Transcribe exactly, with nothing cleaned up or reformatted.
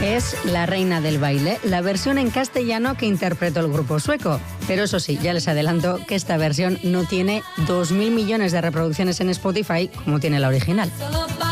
es La Reina del Baile, la versión en castellano que interpretó el grupo sueco. Pero eso sí, ya les adelanto que esta versión no tiene dos mil millones de reproducciones en Spotify como tiene la original.